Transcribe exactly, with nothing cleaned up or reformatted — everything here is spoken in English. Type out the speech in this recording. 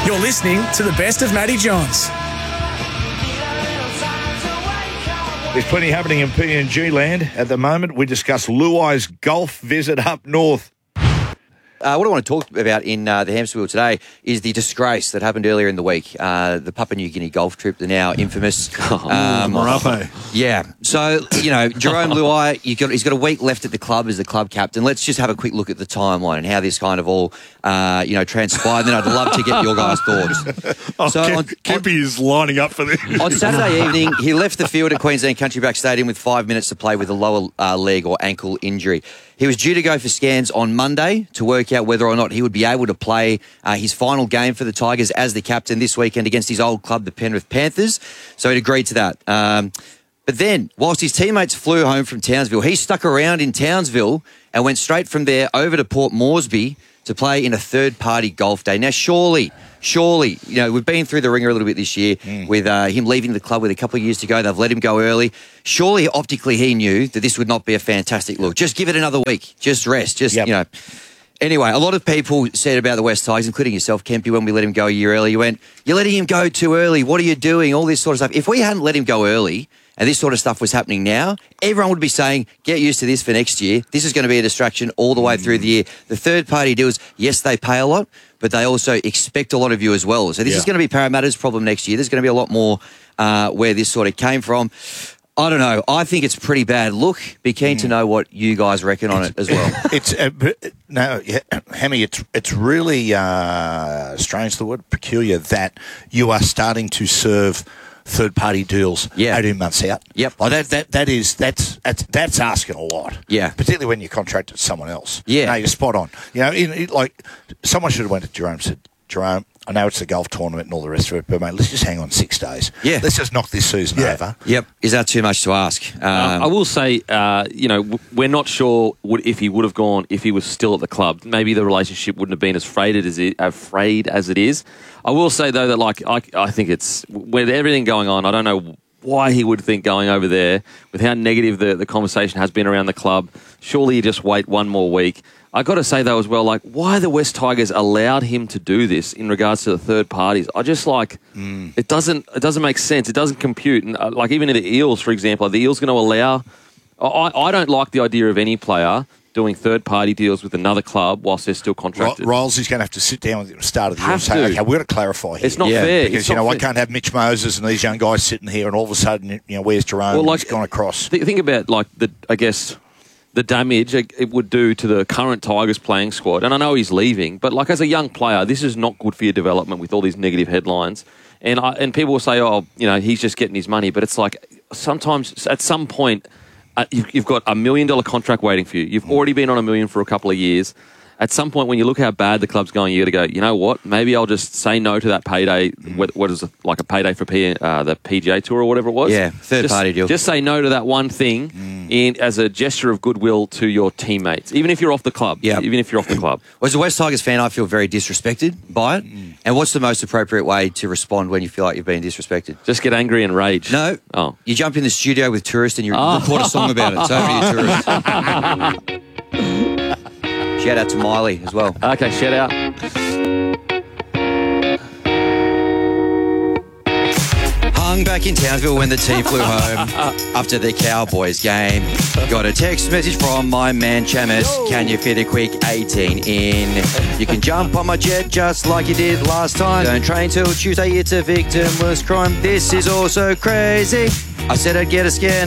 You're listening to the best of Matty Johns. There's plenty happening in P N G land at the moment. We discuss Luai's golf visit up north. Uh, what I want to talk about in uh, the hamster wheel today is the disgrace that happened earlier in the week. Uh, the Papua New Guinea golf trip, the now infamous. Um, Marape. Yeah. So, you know, Jerome Luai, you got, he's got a week left at the club as the club captain. Let's just have a quick look at the timeline and how this kind of all, uh, you know, transpired. And then I'd love to get your guys' thoughts. Oh, so Kemp, on, Kempy is lining up for this. on Saturday evening, he left the field at Queensland Country Back Stadium with five minutes to play with a lower uh, leg or ankle injury. He was due to go for scans on Monday to work out whether or not he would be able to play uh, his final game for the Tigers as the captain this weekend against his old club, the Penrith Panthers. So he'd agreed to that. Um, but then, whilst his teammates flew home from Townsville, he stuck around in Townsville and went straight from there over to Port Moresby to play in a third-party golf day. Now, surely... Surely, you know, we've been through the ringer a little bit this year mm. with uh, him leaving the club with a couple of years to go. They've let him go early. Surely, optically, he knew that this would not be a fantastic look. Just give it another week. Just rest. Just, yep. you know. Anyway, a lot of people said about the West Tigers, including yourself, Kempy, when we let him go a year early, you went, you're letting him go too early. What are you doing? All this sort of stuff. If we hadn't let him go early and this sort of stuff was happening now, everyone would be saying, get used to this for next year. This is going to be a distraction all the way mm. through the year. The third-party deals, yes, they pay a lot, but they also expect a lot of you as well. So this yeah. is going to be Parramatta's problem next year. There's going to be a lot more uh, where this sort of came from. I don't know. I think it's a pretty bad look. Be keen mm. to know what you guys reckon on it's, it as well. It's uh, no, yeah, Hammy. It's it's really uh, strange. The word peculiar that you are starting to serve third-party deals yeah. eighteen months out. Yep. Oh, that that that is that's that's that's asking a lot. Yeah. Particularly when you contract with someone else. Yeah. No, you're spot on. You know, in, in, like someone should have went to Jerome and said, Jerome, I know it's a golf tournament and all the rest of it, but mate, let's just hang on six days. Yeah. Let's just knock this season yeah. over. Yep. Is that too much to ask? Um, uh, I will say, uh, you know, w- we're not sure would, if he would have gone if he was still at the club. Maybe the relationship wouldn't have been as frayed as it, afraid as it is. I will say, though, that like I, I think it's, with everything going on, I don't know why he would think going over there, with how negative the, the conversation has been around the club, surely you just wait one more week. I got to say, though, as well, like, why the West Tigers allowed him to do this in regards to the third parties, I just, like, mm. it doesn't it doesn't make sense. It doesn't compute. And, uh, like, even in the Eels, for example, are the Eels going to allow... I, I don't like the idea of any player doing third-party deals with another club whilst they're still contracted. Riles is going to have to sit down with the start of the year and Have say, to. okay, we've got to clarify here. It's not Yeah. fair. Because, It's you not know, I fair. can't have Mitch Moses and these young guys sitting here and all of a sudden, you know, where's Jerome? Well, like, he's gone across. Th- think about, like, the I guess... the damage it would do to the current Tigers playing squad. And I know he's leaving, but like as a young player, this is not good for your development with all these negative headlines. And I, and people will say, oh, you know, he's just getting his money. But it's like sometimes at some point, uh, you've, you've got a million dollar contract waiting for you. You've already been on a million for a couple of years. At some point, when you look how bad the club's going, you got to go, you know what? Maybe I'll just say no to that payday. Mm. What, what is it, like a payday for P, uh, the P G A Tour or whatever it was? Yeah, third-party deal. Just say no to that one thing mm. in as a gesture of goodwill to your teammates, even if you're off the club. Yeah. Even if you're off the club. Well, as a West Tigers fan, I feel very disrespected by it. Mm. And what's the most appropriate way to respond when you feel like you've been disrespected? Just get angry and rage. No. Oh. You jump in the studio with Tourist and you oh. record a song about it. It's over to you, Tourist. Shout out to Miley as well. Okay, shout out. Hung back in Townsville when the team flew home after the Cowboys game. Got a text message from my man Chamis. Can you fit a quick eighteen in? You can jump on my jet just like you did last time. Don't train till Tuesday, it's a victimless crime. This is also crazy. I said I'd get a scan